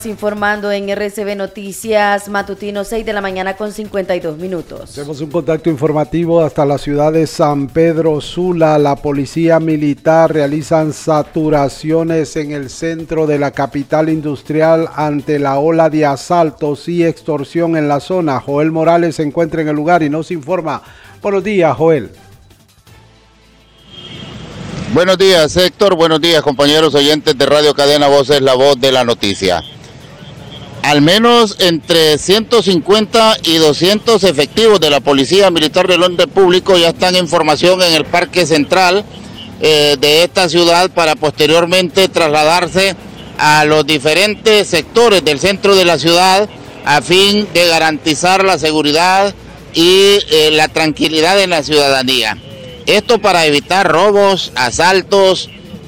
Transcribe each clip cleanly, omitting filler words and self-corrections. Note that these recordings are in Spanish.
Informando en RCB Noticias Matutino, 6 de la mañana con 52 minutos. Hacemos un contacto informativo hasta la ciudad de San Pedro Sula. La policía militar realizan saturaciones en el centro de la capital industrial ante la ola de asaltos y extorsión en la zona. Joel Morales se encuentra en el lugar y nos informa. Buenos días, Joel. Buenos días, Héctor. Buenos días, compañeros oyentes de Radio Cadena Voces, la voz de la noticia. Al menos entre 150 y 200 efectivos de la Policía Militar del Orden Público ya están en formación en el Parque Central de esta ciudad para posteriormente trasladarse a los diferentes sectores del centro de la ciudad a fin de garantizar la seguridad y la tranquilidad de la ciudadanía. Esto para evitar robos, asaltos,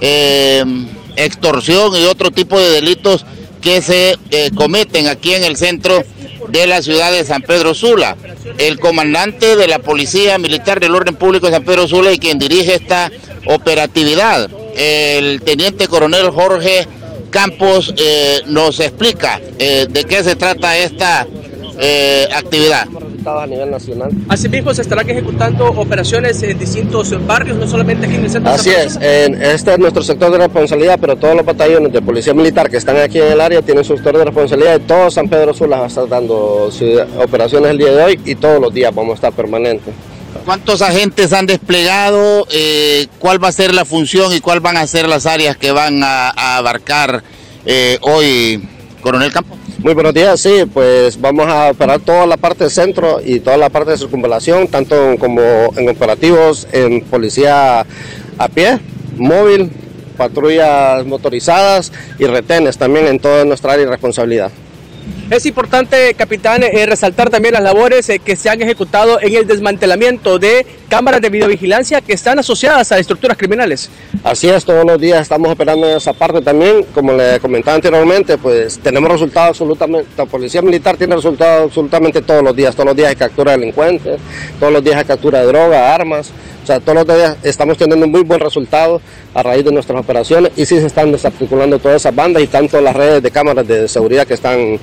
extorsión y otro tipo de delitos que se cometen aquí en el centro de la ciudad de San Pedro Sula. El comandante de la Policía Militar del Orden Público de San Pedro Sula y quien dirige esta operatividad, el teniente coronel Jorge Campos, nos explica de qué se trata esta actividad. A nivel nacional. Asimismo, se estarán ejecutando operaciones en distintos barrios, no solamente aquí en el centro. Así es, este es nuestro sector de responsabilidad, pero todos los batallones de policía militar que están aquí en el área tienen su sector de responsabilidad. Y todo San Pedro Sula va a estar dando operaciones el día de hoy y todos los días vamos a estar permanentes. ¿Cuántos agentes han desplegado? ¿Cuál va a ser la función y cuál van a ser las áreas que van a abarcar hoy, coronel Campos? Muy buenos días, sí, pues vamos a operar toda la parte del centro y toda la parte de circunvalación, tanto como en operativos, en policía a pie, móvil, patrullas motorizadas y retenes también en toda nuestra área de responsabilidad. Es importante, capitán, resaltar también las labores que se han ejecutado en el desmantelamiento de cámaras de videovigilancia que están asociadas a estructuras criminales. Así es, todos los días estamos operando en esa parte también. Como le comentaba anteriormente, pues tenemos resultados absolutamente, la Policía Militar tiene resultados absolutamente todos los días hay captura de delincuentes, todos los días hay captura de droga, armas. O sea, todos los días estamos teniendo un muy buen resultado a raíz de nuestras operaciones y sí se están desarticulando todas esas bandas y tanto las redes de cámaras de seguridad que están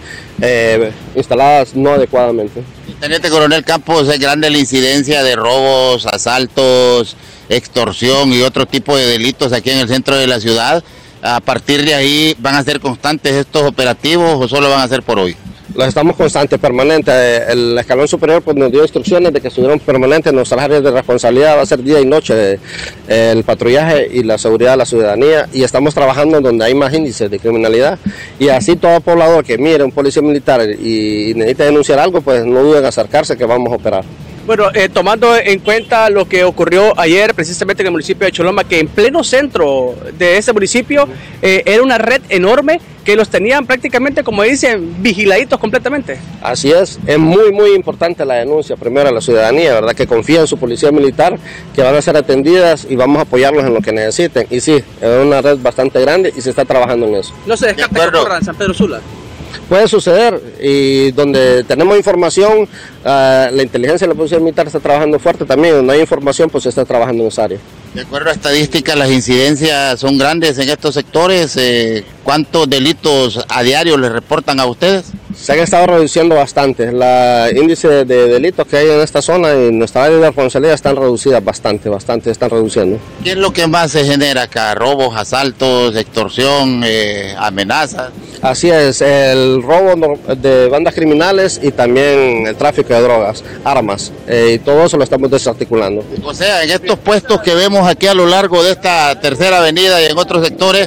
instaladas no adecuadamente. Teniente coronel Campos, es grande la incidencia de robos, asaltos, extorsión y otro tipo de delitos aquí en el centro de la ciudad. ¿A partir de ahí van a ser constantes estos operativos o solo van a ser por hoy? Los estamos constantes, permanentes. El escalón superior pues, nos dio instrucciones de que estuvieron permanentes en nuestras áreas de responsabilidad, va a ser día y noche el patrullaje y la seguridad de la ciudadanía y estamos trabajando donde hay más índices de criminalidad y así todo poblador que mire un policía militar y necesita denunciar algo, pues no duden en acercarse que vamos a operar. Bueno, tomando en cuenta lo que ocurrió ayer precisamente en el municipio de Choloma, que en pleno centro de ese municipio era una red enorme que los tenían prácticamente, como dicen, vigiladitos completamente. Así es muy importante la denuncia primero a la ciudadanía, ¿verdad? Que confía en su policía militar, que van a ser atendidas y vamos a apoyarlos en lo que necesiten. Y sí, es una red bastante grande y se está trabajando en eso. ¿No se descarta que ocurra en San Pedro Sula? Puede suceder y donde tenemos información, la inteligencia de la Policía Militar está trabajando fuerte también, donde hay información pues se está trabajando en esa área. De acuerdo a estadísticas, las incidencias son grandes en estos sectores. ¿Cuántos delitos a diario les reportan a ustedes? Se han estado reduciendo bastante. El índice de delitos que hay en esta zona y nuestra área de responsabilidad están reducidas bastante, están reduciendo. ¿Qué es lo que más se genera acá? ¿Robos, asaltos, extorsión, amenazas? Así es, el robo de bandas criminales y también el tráfico de drogas, armas, y todo eso lo estamos desarticulando. O sea, en estos puestos que vemos aquí a lo largo de esta tercera avenida y en otros sectores,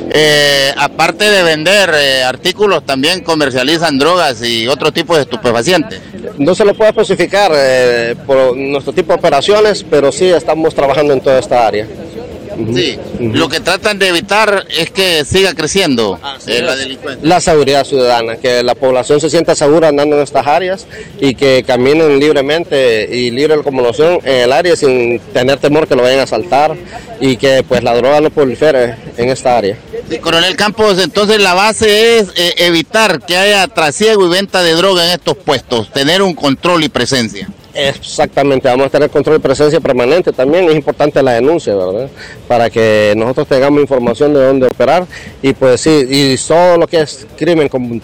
aparte de vender artículos, también comercializan drogas y otro tipo de estupefacientes. No se lo puede especificar por nuestro tipo de operaciones, pero sí estamos trabajando en toda esta área. Sí, lo que tratan de evitar es que siga creciendo la delincuencia. La seguridad ciudadana, que la población se sienta segura andando en estas áreas y que caminen libremente y libre de locomoción en el área sin tener temor que lo vayan a asaltar y que pues la droga no prolifere en esta área. Sí, coronel Campos, entonces la base es evitar que haya trasiego y venta de droga en estos puestos, tener un control y presencia. Exactamente, vamos a tener control y presencia permanente también. Es importante la denuncia, ¿verdad? Para que nosotros tengamos información de dónde operar y pues sí, y todo lo que es crimen con